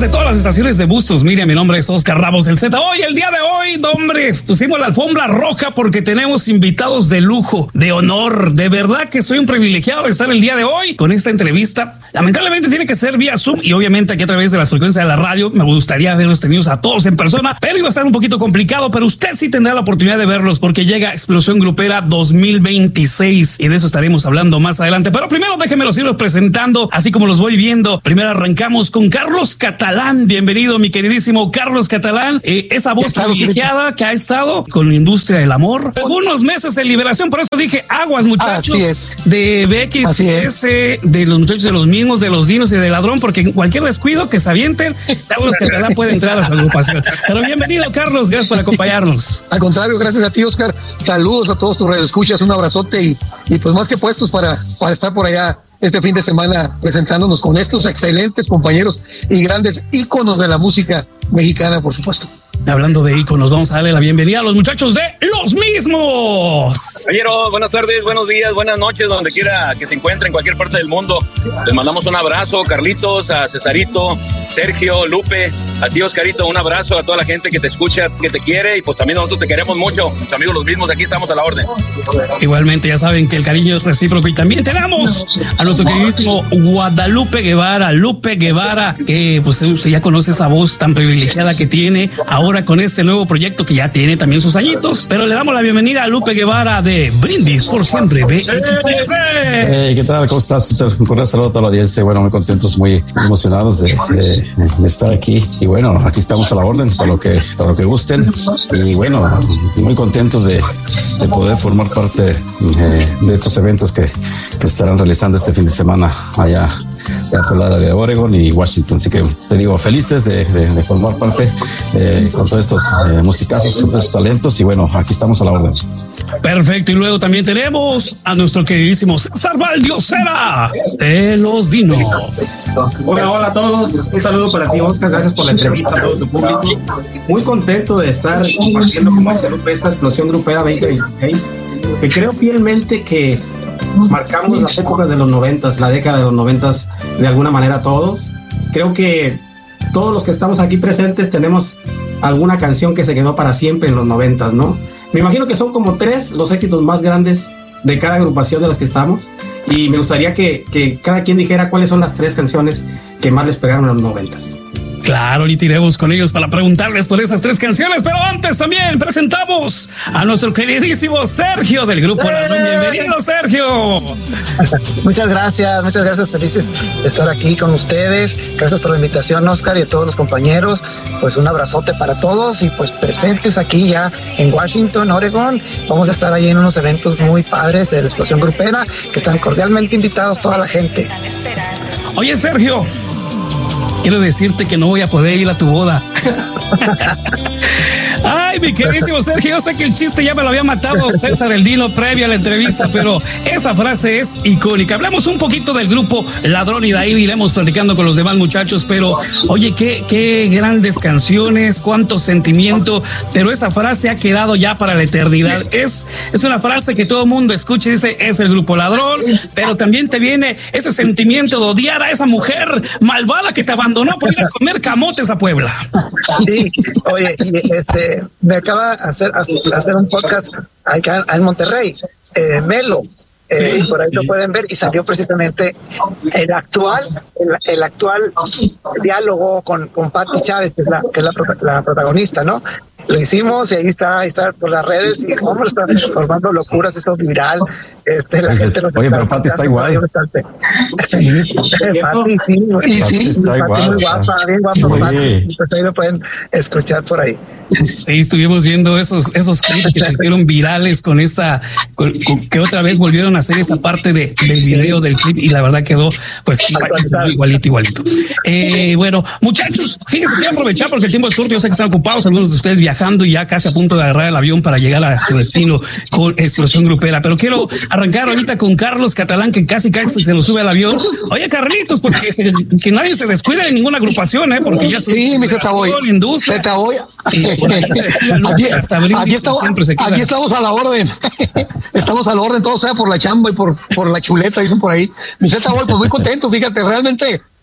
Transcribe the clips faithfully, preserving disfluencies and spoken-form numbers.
de todas las estaciones de Bustos. Mire, mi nombre es Oscar Ramos del Z. Hoy, el día de hoy, hombre, pusimos la alfombra roja porque tenemos invitados de lujo, de honor. De verdad que soy un privilegiado de estar el día de hoy con esta entrevista. Lamentablemente tiene que ser vía Zoom y obviamente aquí a través de las frecuencias de la radio. Me gustaría haberlos tenido a todos en persona, pero iba a estar un poquito complicado. Pero usted sí tendrá la oportunidad de verlos porque llega Explosión Grupera dos mil veintiséis y de eso estaremos hablando más adelante. Pero primero déjenme los irlos presentando, así como los voy viendo. Primero arrancamos con Carlos Catalán. Bienvenido, mi queridísimo Carlos Catalán. Eh, esa voz privilegiada que ha estado con la industria del amor. Algunos meses en liberación, por eso dije aguas, muchachos. Así es. De B X S, de los muchachos de los mismos, de los dinos y de ladrón, porque en cualquier descuido que se avienten, Carlos Catalán puede entrar a su agrupación. Pero bienvenido, Carlos. Gracias por acompañarnos. Al contrario, gracias a ti, Oscar. Saludos a todos tus radioescuchas, un abrazote y, y pues más que puestos para, para estar por allá este fin de semana presentándonos con estos excelentes compañeros y grandes íconos de la música mexicana, por supuesto. Hablando de íconos, vamos a darle la bienvenida a los muchachos de Los Mismos. Caballero, buenas tardes, buenos días, buenas noches, donde quiera que se encuentre en cualquier parte del mundo. Les mandamos un abrazo, Carlitos, a Cesarito, Sergio, Lupe, a ti, Oscarito, un abrazo a toda la gente que te escucha, que te quiere, y pues también nosotros te queremos mucho. Mis amigos Los Mismos, aquí estamos a la orden. Igualmente, ya saben que el cariño es recíproco y también tenemos a nuestro queridísimo Guadalupe Guevara, Lupe Guevara, que pues usted ya conoce esa voz tan privilegiada que tiene ahora con este nuevo proyecto que ya tiene también sus añitos, pero le damos la bienvenida a Lupe Guevara de Brindis por Siempre B X S. Hey, ¿qué tal? ¿Cómo estás? Un cordial saludo a toda la audiencia. Bueno, muy contentos, muy emocionados de, de, de estar aquí. Y bueno, aquí estamos a la orden para lo que, para lo que gusten. Y bueno, muy contentos de, de poder formar parte de, de estos eventos que, que estarán realizando este fin de semana allá por la área de Oregon y Washington. Así que te digo, felices de, de, de formar parte eh, con todos estos eh, musicazos, con todos estos talentos. Y bueno, aquí estamos a la orden. Perfecto. Y luego también tenemos a nuestro queridísimo César Valdiosera de Los Dinos. Hola, hola a todos. Un saludo para ti, Oscar. Gracias por la entrevista a todo tu público. Muy contento de estar compartiendo, como dice Lupe, esta Explosión Grupera veinte veintiséis, que creo fielmente que marcamos las épocas de los noventas, la década de los noventas, de alguna manera todos. Creo que todos los que estamos aquí presentes tenemos alguna canción que se quedó para siempre en los noventas, ¿no? Me imagino que son como tres los éxitos más grandes de cada agrupación de las que estamos, y me gustaría que, que cada quien dijera cuáles son las tres canciones que más les pegaron en los noventas. Claro, ahorita iremos con ellos para preguntarles por esas tres canciones, pero antes también presentamos a nuestro queridísimo Sergio del Grupo Ladrón. Bienvenido, Sergio. Muchas gracias, muchas gracias, felices de estar aquí con ustedes. Gracias por la invitación, Oscar, y a todos los compañeros. Pues un abrazote para todos y pues presentes aquí ya en Washington, Oregon. Vamos a estar ahí en unos eventos muy padres de la Explosión Grupera, que están cordialmente invitados toda la gente. Oye, Sergio, quiero decirte que no voy a poder ir a tu boda. Ay, mi queridísimo Sergio, yo sé que el chiste ya me lo había matado César el Dino previo a la entrevista, pero esa frase es icónica. Hablamos un poquito del grupo Ladrón y de ahí iremos platicando con los demás muchachos, pero oye, qué, qué grandes canciones, cuánto sentimiento, pero esa frase ha quedado ya para la eternidad. Es, es una frase que todo el mundo escucha y dice, es el Grupo Ladrón, pero también te viene ese sentimiento de odiar a esa mujer malvada que te abandonó por ir a comer camotes a Puebla. Sí, oye, este, me acaba de hacer, hacer un podcast acá en Monterrey, eh, Melo, eh, sí, por ahí lo pueden ver, y salió precisamente el actual, el, el actual diálogo con, con Pati Chávez, que es, la, que es la, la protagonista, ¿no? Lo hicimos y ahí está, ahí está por las redes y cómo está formando locuras, eso viral. Este, la gente lo Oye, pero Pati está igual. Sí, Pati, sí, sí, sí, está igual. Muy guapa, bien guapa, Pati. Pues ahí lo pueden escuchar por ahí. Sí, estuvimos viendo esos esos clips que se hicieron virales con esta, con, con, que otra vez volvieron a hacer esa parte de, del video del clip y la verdad quedó pues igualito, igualito, igualito. Eh, bueno, muchachos, fíjense, quiero aprovechar porque el tiempo es corto, yo sé que están ocupados, algunos de ustedes viajando y ya casi a punto de agarrar el avión para llegar a su destino con Explosión Grupera, pero quiero arrancar ahorita con Carlos Catalán, que casi casi se lo sube al avión. Oye, Carlitos, pues que, se, que nadie se descuide de ninguna agrupación, ¿eh? Porque ya sí, mi Z Boy, Z Boy. Aquí, aquí, estamos, aquí estamos a la orden. Estamos a la orden, todo sea por la chamba y por, por la chuleta, dicen por ahí. Mi Z Boy, pues muy contento, fíjate, realmente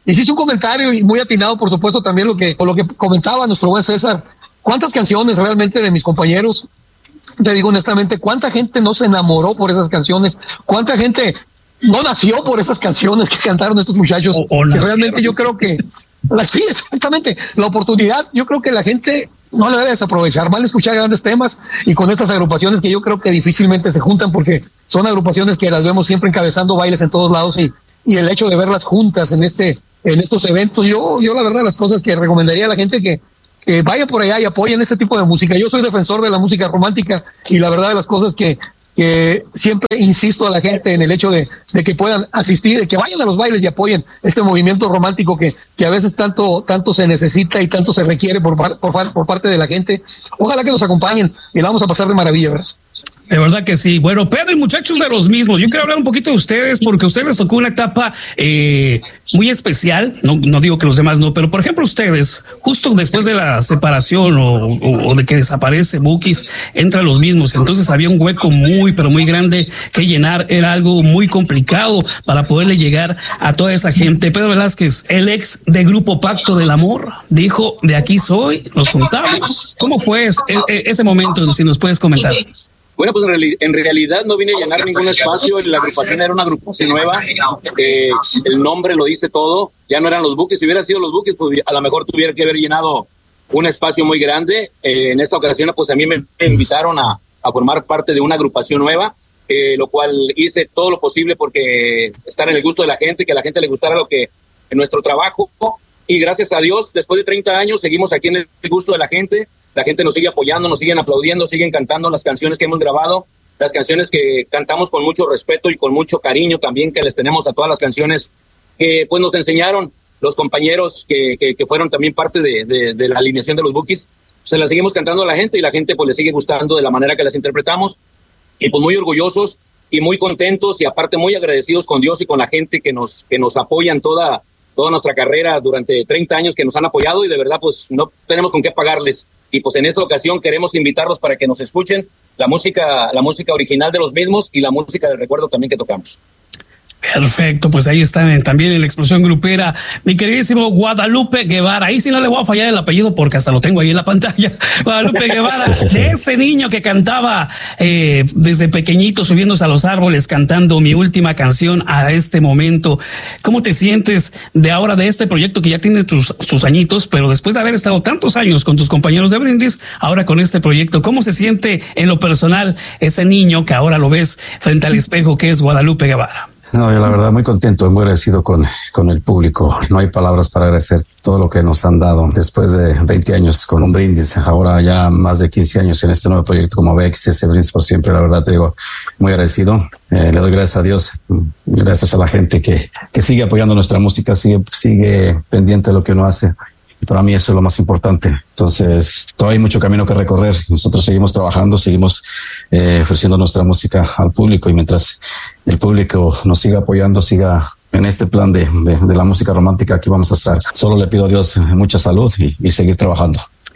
hiciste un comentario y muy atinado, por supuesto, también lo que, o lo que comentaba nuestro buen César. ¿Cuántas canciones realmente de mis compañeros? Te digo honestamente, ¿cuánta gente no se enamoró por esas canciones? ¿Cuánta gente no nació por esas canciones que cantaron estos muchachos? O, o que realmente yo creo que, la, sí, exactamente, la oportunidad, yo creo que la gente no la debe desaprovechar, van a escuchar grandes temas y con estas agrupaciones que yo creo que difícilmente se juntan porque son agrupaciones que las vemos siempre encabezando bailes en todos lados y, y el hecho de verlas juntas en este, en estos eventos, yo, yo la verdad las cosas que recomendaría a la gente que que vaya por allá y apoyen este tipo de música. Yo soy defensor de la música romántica y la verdad de las cosas que, que siempre insisto a la gente en el hecho de, de que puedan asistir, de que vayan a los bailes y apoyen este movimiento romántico que, que a veces tanto, tanto se necesita y tanto se requiere por, por, por parte de la gente. Ojalá que nos acompañen y la vamos a pasar de maravilla, ¿verdad? De verdad que sí. Bueno, Pedro y muchachos de los mismos, yo quiero hablar un poquito de ustedes porque a ustedes les tocó una etapa eh, muy especial. No, no digo que los demás no, pero por ejemplo ustedes, justo después de la separación o, o, o de que desaparece Bukis, entran los mismos. Entonces había un hueco muy, pero muy grande que llenar. Era algo muy complicado para poderle llegar a toda esa gente. Pedro Velázquez, el ex de Grupo Pacto del Amor, dijo, de aquí soy, nos juntamos. ¿Cómo fue ese, ese momento? Si nos puedes comentar. Bueno, pues en, reali- en realidad no vine a llenar ningún espacio, la agrupación era una agrupación nueva, eh, el nombre lo dice todo, ya no eran los Bukis, si hubiera sido los Bukis, pues a lo mejor tuviera que haber llenado un espacio muy grande. Eh, en esta ocasión pues a mí me invitaron a, a formar parte de una agrupación nueva, eh, lo cual hice todo lo posible porque estar en el gusto de la gente, que a la gente le gustara lo que en nuestro trabajo, y gracias a Dios, después de treinta años seguimos aquí en el gusto de la gente. La gente nos sigue apoyando, nos siguen aplaudiendo, siguen cantando las canciones que hemos grabado, las canciones que cantamos con mucho respeto y con mucho cariño también que les tenemos a todas las canciones que pues nos enseñaron los compañeros que, que, que fueron también parte de, de, de la alineación de los Bukis. Se las seguimos cantando a la gente y la gente pues le sigue gustando de la manera que las interpretamos y pues muy orgullosos y muy contentos y aparte muy agradecidos con Dios y con la gente que nos, que nos apoyan toda, toda nuestra carrera durante treinta años que nos han apoyado y de verdad pues no tenemos con qué pagarles. Y pues en esta ocasión queremos invitarlos para que nos escuchen la música, la música original de los mismos y la música del recuerdo también que tocamos. Perfecto, pues ahí están también en la explosión grupera, mi queridísimo Guadalupe Guevara. Ahí sí no le voy a fallar el apellido porque hasta lo tengo ahí en la pantalla. Guadalupe Guevara, de ese niño que cantaba eh, desde pequeñito subiéndose a los árboles cantando mi última canción a este momento. ¿Cómo te sientes de ahora de este proyecto que ya tiene tus, tus añitos, pero después de haber estado tantos años con tus compañeros de Brindis, ahora con este proyecto? ¿Cómo se siente en lo personal ese niño que ahora lo ves frente al espejo que es Guadalupe Guevara? No, yo la verdad muy contento, muy agradecido con, con el público. No hay palabras para agradecer todo lo que nos han dado después de veinte años con un Brindis, ahora ya más de quince años en este nuevo proyecto como V X S, Brindis por siempre. La verdad te digo, muy agradecido. Eh, le doy gracias a Dios, gracias a la gente que, que sigue apoyando nuestra música, sigue, sigue pendiente de lo que uno hace. Y para mí eso es lo más importante. Entonces, todavía hay mucho camino que recorrer. Nosotros seguimos trabajando, seguimos eh, ofreciendo nuestra música al público y mientras el público nos siga apoyando, siga en este plan de, de, de la música romántica, aquí vamos a estar. Solo le pido a Dios mucha salud y, y seguir trabajando.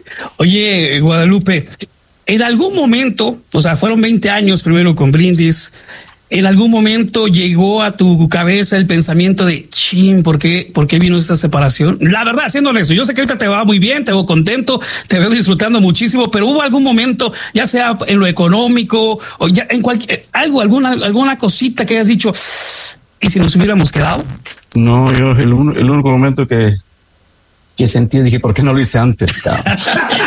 Oye, Guadalupe, en algún momento, o sea, fueron veinte años primero con Brindis, ¿en algún momento llegó a tu cabeza el pensamiento de, chin, ¿por qué, por qué vino esta separación? La verdad, siendo honesto, yo sé que ahorita te va muy bien, te veo contento, te veo disfrutando muchísimo, pero hubo algún momento, ya sea en lo económico o ya en cualquier, algo, alguna, alguna cosita que hayas dicho, ¿y si nos hubiéramos quedado? No, yo el, un, el único momento que, que sentí, dije, ¿por qué no lo hice antes, cabrón?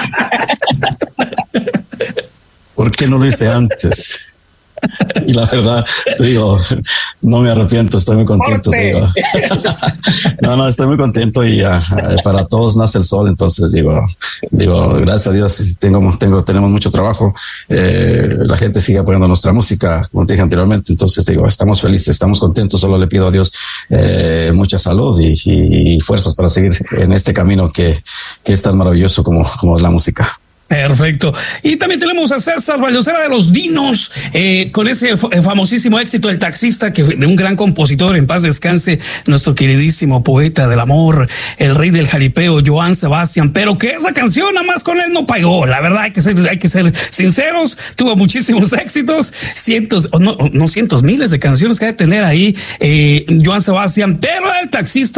¿Por qué no lo hice antes? Y la verdad, te digo, no me arrepiento, estoy muy contento. Te digo. No, no, estoy muy contento y uh, para todos nace el sol. Entonces digo, digo, gracias a Dios, tengo, tengo, tenemos mucho trabajo. Eh, la gente sigue apoyando nuestra música, como te dije anteriormente. Entonces digo, estamos felices, estamos contentos. Solo le pido a Dios eh, mucha salud y, y, y fuerzas para seguir en este camino que, que es tan maravilloso como, como es la música. Perfecto. Y también tenemos a César Vallosera de los Dinos, eh, con ese famosísimo éxito, El Taxista, que de un gran compositor, en paz descanse, nuestro queridísimo poeta del amor, el rey del jaripeo, Joan Sebastián, pero que esa canción nada más con él no pagó. La verdad, hay que ser, hay que ser sinceros, tuvo muchísimos éxitos, cientos, no, no cientos, miles de canciones que hay que tener ahí, eh, Joan Sebastián, pero El Taxista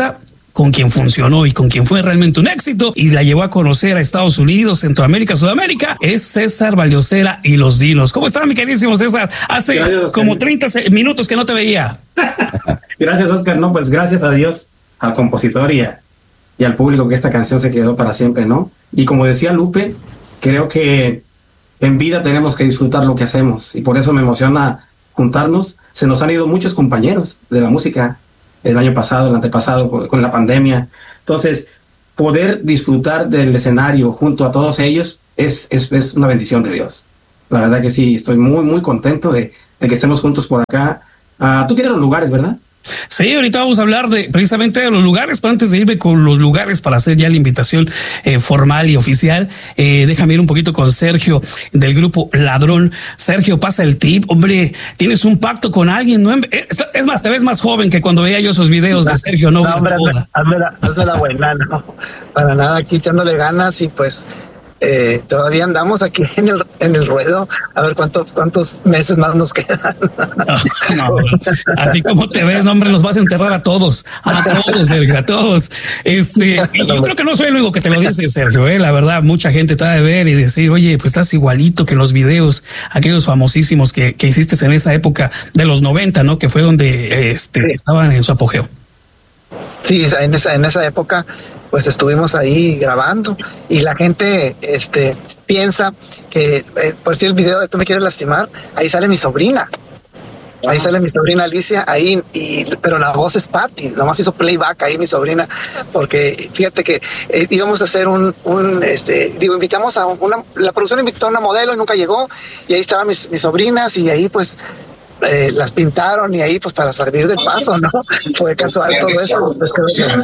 con quien funcionó y con quien fue realmente un éxito y la llevó a conocer a Estados Unidos, Centroamérica, Sudamérica, es César Valdosera y los Dinos. ¿Cómo está, mi queridísimo César? Hace gracias, como treinta minutos que no te veía. Gracias, Oscar. No, pues gracias a Dios, al compositor y, a, y al público, que esta canción se quedó para siempre, ¿no? Y como decía Lupe, creo que en vida tenemos que disfrutar lo que hacemos y por eso me emociona juntarnos. Se nos han ido muchos compañeros de la música el año pasado, el antepasado, con la pandemia. Entonces, poder disfrutar del escenario junto a todos ellos es, es, es una bendición de Dios. La verdad que sí, estoy muy, muy contento de, de que estemos juntos por acá. Uh, tú tienes los lugares, ¿verdad? Sí, ahorita vamos a hablar de precisamente de los lugares, pero antes de irme con los lugares para hacer ya la invitación eh, formal y oficial, eh, déjame ir un poquito con Sergio del grupo Ladrón. Sergio, pasa el tip. Hombre, tienes un pacto con alguien, ¿no? Es más, te ves más joven que cuando veía yo esos videos de Sergio, ¿no? No, hombre, hazme, hazme, la, hazme la buena, no, para nada, aquí echándole ganas y pues Eh, todavía andamos aquí en el en el ruedo, a ver cuántos cuántos meses más nos quedan. No, no, así como te ves, no, hombre, nos vas a enterrar a todos, a todos, Sergio, a todos. Este, y yo creo que no soy el único que te lo dice, Sergio, eh, la verdad, mucha gente te ha de ver y decir, oye, pues estás igualito que en los videos, aquellos famosísimos que, que hiciste en esa época de los noventa, ¿no? Que fue donde este, sí. estaban en su apogeo. Sí, en esa, en esa época pues estuvimos ahí grabando y la gente este piensa que, eh, por decir el video de Tú me quieres lastimar, ahí sale mi sobrina. Ahí sale mi sobrina Alicia, ahí, y, pero la voz es Patty, nomás hizo playback ahí mi sobrina, porque fíjate que eh, íbamos a hacer un, un, este, digo, invitamos a una, la producción invitó a una modelo y nunca llegó, y ahí estaban mis, mis sobrinas, y ahí pues Eh, las pintaron y ahí pues para salir del paso, ¿no? Fue casual todo eso. Pues,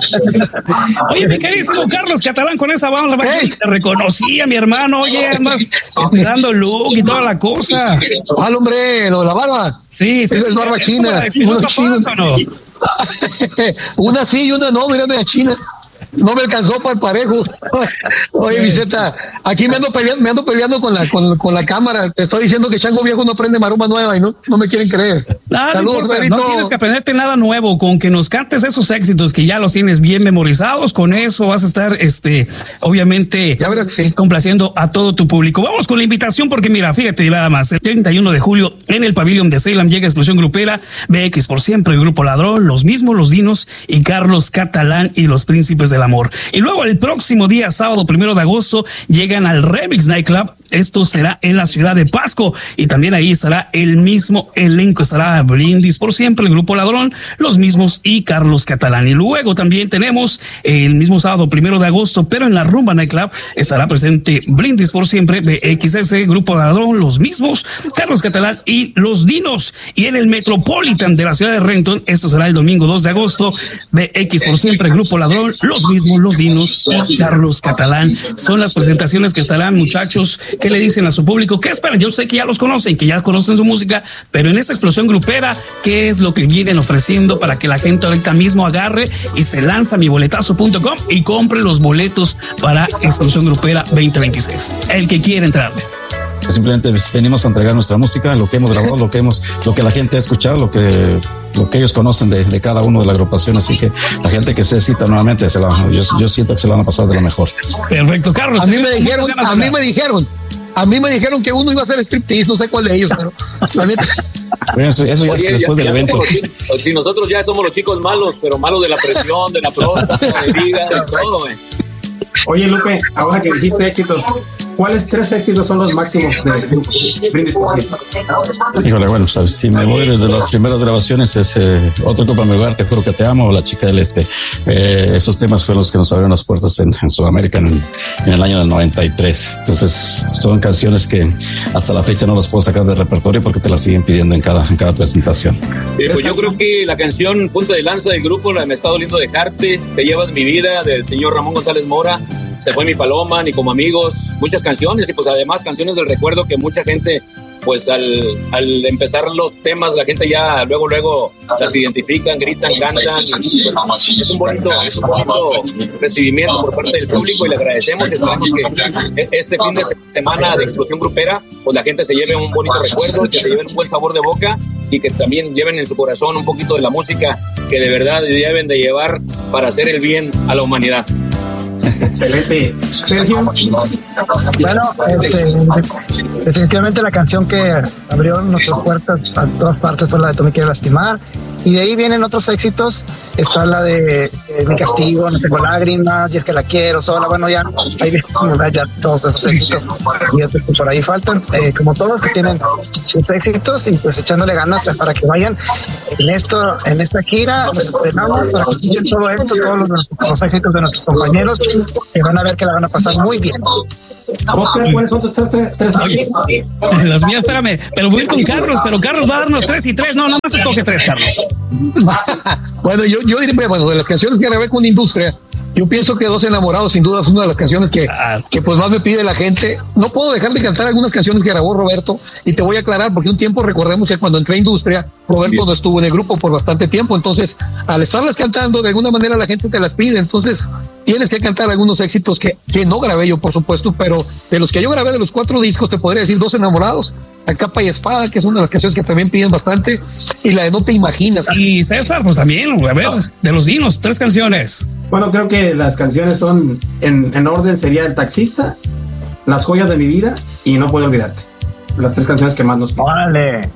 oye, mi queridísimo Carlos Catalán, con esa banda, hey. Te reconocía, mi hermano, oye, andas dando look y toda la cosa. ¿Cuál, hombre? ¿Lo de la barba? Sí, sí. Es barba china. ¿Una china o no? Una sí y una no, mirando a China. No me alcanzó para el parejo. Oye, Vicenta, aquí me ando peleando, me ando peleando con la con, con la cámara. Te estoy diciendo que Chango Viejo no aprende maroma nueva y no, no me quieren creer. Ah, Saludos, no, no tienes que aprenderte nada nuevo, con que nos cantes esos éxitos que ya los tienes bien memorizados, con eso vas a estar, este, obviamente, ya verás, sí. complaciendo a todo tu público. Vamos con la invitación porque mira, fíjate nada más, el treinta y uno de julio en el pabellón de Salem llega Explosión Grupera, B X por siempre, el Grupo Ladrón, los mismos, los Dinos y Carlos Catalán y los Príncipes del Amor. Y luego el próximo día, sábado primero de agosto, llegan al Remix Nightclub. Esto será en la ciudad de Pasco y también ahí estará el mismo elenco, estará Brindis por siempre, el Grupo Ladrón, los mismos y Carlos Catalán. Y luego también tenemos el mismo sábado primero de agosto, pero en la Rumba Nightclub estará presente Brindis por siempre, B X S, Grupo Ladrón, los mismos, Carlos Catalán y los Dinos. Y en el Metropolitan de la ciudad de Renton, esto será el domingo dos de agosto, B X por siempre, Grupo Ladrón, los mismos, los Dinos y Carlos Catalán. Son las presentaciones que estarán, muchachos. ¿Qué le dicen a su público? ¿Qué esperan? Yo sé que ya los conocen, que ya conocen su música, pero en esta Explosión Grupera, ¿qué es lo que vienen ofreciendo para que la gente ahorita mismo agarre y se lanza a mi boletazo punto com y compre los boletos para Explosión Grupera veinte veintiséis? El que quiere entrarle. Simplemente venimos a entregar nuestra música, lo que hemos grabado, lo que hemos, lo que la gente ha escuchado, lo que, lo que ellos conocen de, de cada uno de la agrupación. Así que la gente que se cita nuevamente, se la, yo, yo siento que se la van a pasar de lo mejor. Perfecto, Carlos. A mí me dijeron, a mí me dijeron, a mí me dijeron que uno iba a hacer striptease, no sé cuál de ellos, pero la neta. Bueno, eso, eso ya Oye, es después ya, del ya evento. Los, si nosotros ya somos los chicos malos, pero malos de la presión, de la próstata, de vida, de todo, güey. Oye, Lupe, ahora que dijiste éxitos, ¿cuáles tres éxitos son los máximos de Brindis por siempre? Híjole, bueno, sabes, si me voy desde las primeras grabaciones, es eh, Otro Copa en mi lugar, Te juro que te amo, o La chica del este. Eh, esos temas fueron los que nos abrieron las puertas en, en Sudamérica en, en el año del noventa y tres. Entonces, son canciones que hasta la fecha no las puedo sacar del repertorio porque te las siguen pidiendo en cada, en cada presentación. Eh, pues yo creo que la canción Punta de Lanza del grupo, la de Me está doliendo dejarte, Te llevas mi vida, del señor Ramón González Mora, Se fue mi paloma, Ni como amigos, muchas canciones y pues además canciones del recuerdo que mucha gente pues al, al empezar los temas la gente ya luego luego las identifican, gritan, cantan. Es un bonito, un bonito recibimiento por parte del público y le agradecemos y esperamos que este fin de semana de Explosión Grupera pues la gente se lleve un bonito recuerdo, que se lleven un buen sabor de boca y que también lleven en su corazón un poquito de la música que de verdad deben de llevar para hacer el bien a la humanidad. Excelente. Sergio. Bueno, este, definitivamente la canción que abrió nuestras puertas a todas partes fue la de Tú me quieres lastimar. Y de ahí vienen otros éxitos. Está la de eh, Mi castigo, No tengo lágrimas, Y es que la quiero sola. Bueno, ya ahí vienen ya todos esos éxitos. Y otros que por ahí faltan. Eh, como todos que tienen sus éxitos y pues echándole ganas para que vayan en esto, en esta gira. Nos esperamos para que escuchen todo esto, todos los, los éxitos de nuestros compañeros. Que van a ver que la van a pasar muy bien. Oscar, ¿cuáles son tus tres, tres, tres Oye, las mías, espérame, pero voy a ir con Carlos, pero Carlos va a darnos tres y tres. No, nada más escoge tres, Carlos. Bueno, yo, yo diré, bueno, de las canciones que grabé con Industria, yo pienso que Dos Enamorados sin duda es una de las canciones que, que pues más me pide la gente. No puedo dejar de cantar algunas canciones que grabó Roberto, y te voy a aclarar porque un tiempo recordemos que cuando entré a Industria, Roberto no estuvo en el grupo por bastante tiempo, entonces al estarlas cantando de alguna manera la gente te las pide, entonces tienes que cantar algunos éxitos que, que no grabé yo, por supuesto, pero de los que yo grabé de los cuatro discos te podría decir Dos Enamorados, A Capa y Espada, que es una de las canciones que también piden bastante, y la de No te imaginas. Y César, pues también, a ver, de los dinos, tres canciones. Bueno, creo que las canciones son en, en orden, sería El Taxista, Las Joyas de mi Vida y No Puedo Olvidarte. Las tres canciones que más nos piden. Vale.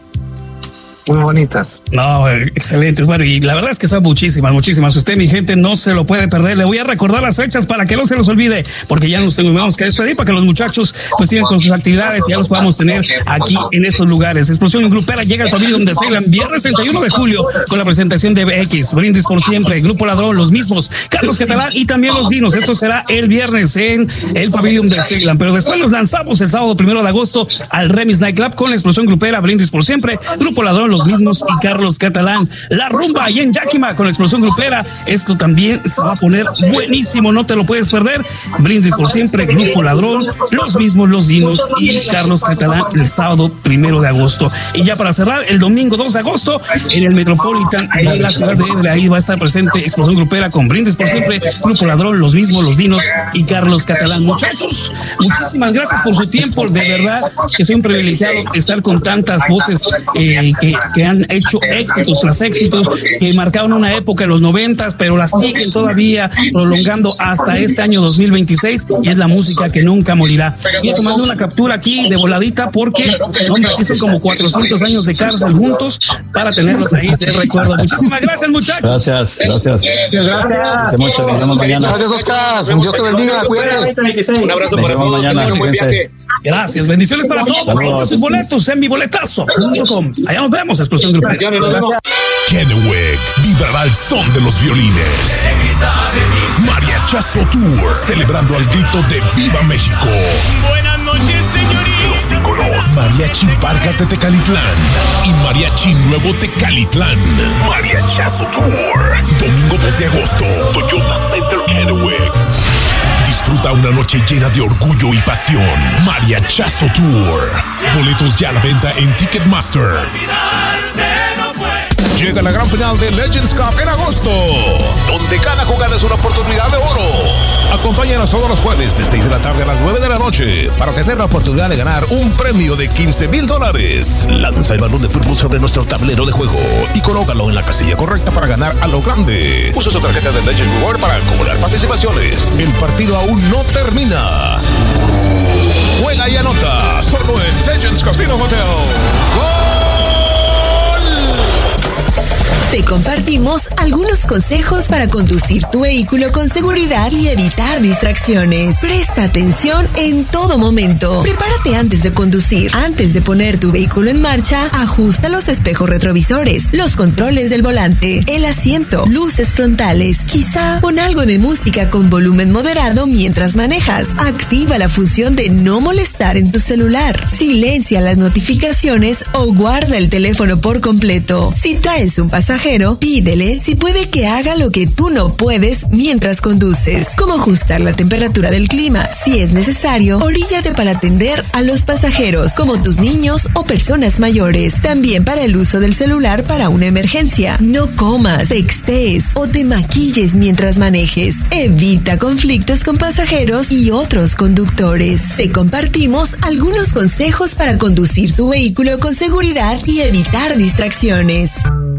Muy bonitas. No, excelentes. Bueno, y la verdad es que son muchísimas, muchísimas. Usted, mi gente, no se lo puede perder. Le voy a recordar las fechas para que no se los olvide, porque ya nos tenemos que despedir para que los muchachos pues sigan con sus actividades y ya los podamos tener aquí en esos lugares. Explosión Grupera llega al pabellón de Ceylan viernes treinta y uno de julio con la presentación de B X, Brindis por Siempre, Grupo Ladrón, los mismos, Carlos Catalán y también los Dinos. Esto será el viernes en el pabellón de Ceylan, pero después nos lanzamos el sábado primero de agosto al Remis Nightclub con la Explosión Grupera, Brindis por Siempre, Grupo Ladrón, los mismos y Carlos Catalán. La rumba ahí en Yakima con la Explosión Grupera. Esto también se va a poner buenísimo, no te lo puedes perder. Brindis por Siempre, Grupo Ladrón, los mismos, los Dinos y Carlos Catalán el sábado primero de agosto. Y ya para cerrar, el domingo dos de agosto en el Metropolitan de la ciudad de Ebre, ahí va a estar presente Explosión Grupera con Brindis por Siempre, Grupo Ladrón, los mismos, los Dinos y Carlos Catalán. Muchachos, muchísimas gracias por su tiempo. De verdad que soy un privilegiado estar con tantas voces eh, que, que han hecho éxitos tras éxitos, que marcaron una época en los noventas, pero la siguen todavía prolongando hasta este año dos mil veintiséis, y es la música que nunca morirá. Y tomando una captura aquí de voladita porque, hombre, aquí son como cuatrocientos años de cárcel juntos para tenerlos ahí de recuerdo. Muchísimas gracias, muchachos. Gracias, gracias. Gracias. Hace mucho, nos vemos mañana. Gracias, Oscar. Dios te bendiga. Cuídate. Un abrazo Nos para vemos todos. mañana. Un buen Cuídense. viaje. Gracias, bendiciones para todos. Compren sus boletos en mi boletazo punto com. Allá nos vemos, Explosión Grupera. Kennewick vibrará al son de los violines. Mariachazo Tour, celebrando al grito de Viva México. Buenas noches, señorita. Los íconos Mariachi Vargas de Tecalitlán y Mariachi Nuevo Tecalitlán. Mariachazo Tour, domingo dos de agosto, Toyota Center Kennewick. Disfruta una noche llena de orgullo y pasión. Mariachazo Tour. Boletos ya a la venta en Ticketmaster. Llega la gran final de Legends Cup en agosto, donde cada jugada es una oportunidad de oro. Acompáñanos todos los jueves de seis de la tarde a las nueve de la noche para tener la oportunidad de ganar un premio de quince mil dólares. Lanza el balón de fútbol sobre nuestro tablero de juego y colócalo en la casilla correcta para ganar a lo grande. Usa su tarjeta de Legend Reward para acumular participaciones. El partido aún no termina. Juega y anota solo en Legends Casino Hotel. ¡Gol! Te compartimos algunos consejos para conducir tu vehículo con seguridad y evitar distracciones. Presta atención en todo momento. Prepárate antes de conducir. Antes de poner tu vehículo en marcha, ajusta los espejos retrovisores, los controles del volante, el asiento, luces frontales. Quizá pon algo de música con volumen moderado mientras manejas. Activa la función de no molestar en tu celular. Silencia las notificaciones o guarda el teléfono por completo. Si traes un pasajero, pídele si puede que haga lo que tú no puedes mientras conduces, como ajustar la temperatura del clima. Si es necesario, oríllate para atender a los pasajeros, como tus niños o personas mayores. También para el uso del celular para una emergencia. No comas, textees o te maquilles mientras manejes. Evita conflictos con pasajeros y otros conductores. Te compartimos algunos consejos para conducir tu vehículo con seguridad y evitar distracciones.